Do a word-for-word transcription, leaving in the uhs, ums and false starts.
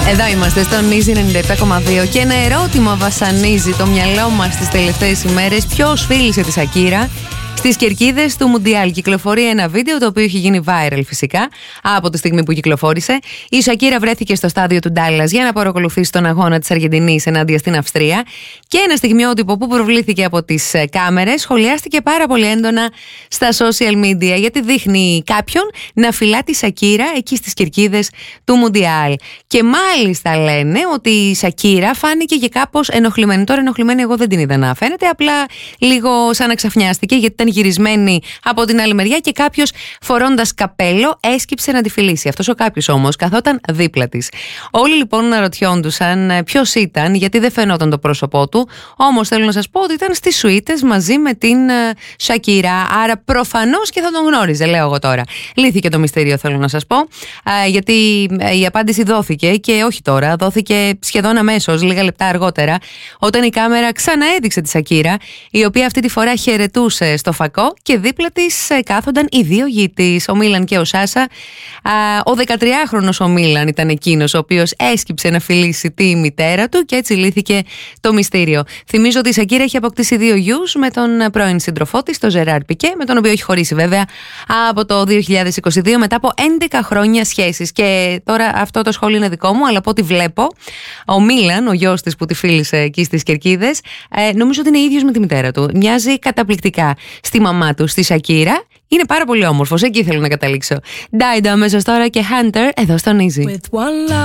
Εδώ είμαστε στον Easy ενενήντα επτά κόμμα δύο και ένα ερώτημα βασανίζει το μυαλό μας τις τελευταίες ημέρες. Ποιος φίλησε τη Σακύρα στις κερκίδες του Μουντιάλ? Κυκλοφορεί ένα βίντεο το οποίο έχει γίνει viral φυσικά από τη στιγμή που κυκλοφόρησε. Η Σακύρα βρέθηκε στο στάδιο του Ντάλλας για να παρακολουθήσει τον αγώνα της Αργεντινής ενάντια στην Αυστρία και ένα στιγμιότυπο που προβλήθηκε από τις κάμερες σχολιάστηκε πάρα πολύ έντονα στα social media, γιατί δείχνει κάποιον να φυλά τη Σακύρα εκεί στις κερκίδες του Μουντιάλ. Και μάλιστα λένε ότι η Σακύρα φάνηκε και κάπως ενοχλημένη. Τώρα ενοχλημένη εγώ δεν την είδα να φαίνεται, απλά λίγο σαν να ξαφνιάστηκε, γιατί ήταν γυρισμένη από την άλλη μεριά και κάποιος φορώντας καπέλο έσκυψε να τη φιλήσει. Αυτός ο κάποιος όμως καθόταν δίπλα της. Όλοι λοιπόν αναρωτιόντουσαν ποιος ήταν, γιατί δεν φαινόταν το πρόσωπό του. Όμως θέλω να σας πω ότι ήταν στις σουίτες μαζί με την Σακύρα. Άρα προφανώς και θα τον γνώριζε, λέω εγώ τώρα. Λύθηκε το μυστήριο, θέλω να σας πω, γιατί η απάντηση δόθηκε και όχι τώρα, δόθηκε σχεδόν αμέσως, λίγα λεπτά αργότερα, όταν η κάμερα ξαναέδειξε τη Σακύρα, η οποία αυτή τη φορά χαιρετούσε στο φακό και δίπλα της κάθονταν οι δύο γη της, ο Μίλαν και ο Σάσα. Ο δεκατριάχρονος ο Μίλαν ήταν εκείνος ο οποίος έσκυψε να φιλήσει τη μητέρα του και έτσι λύθηκε το μυστήριο. Θυμίζω ότι η Σακύρα έχει αποκτήσει δύο γιους με τον πρώην σύντροφό της, τον Ζεράρ Πικέ, με τον οποίο έχει χωρίσει βέβαια από το δύο χιλιάδες είκοσι δύο μετά από έντεκα χρόνια σχέσης. Και τώρα αυτό το σχόλιο είναι δικό μου, αλλά από ό,τι βλέπω, ο Μίλαν, ο γιος της που τη φίλησε εκεί στις κερκίδες, ε, νομίζω ότι είναι ίδιος με τη μητέρα του. Μοιάζει καταπληκτικά στη μαμά του, στη Σακύρα. Είναι πάρα πολύ όμορφος, εκεί θέλω να καταλήξω. Ντάιντα αμέσως τώρα και Hunter εδώ στον Easy.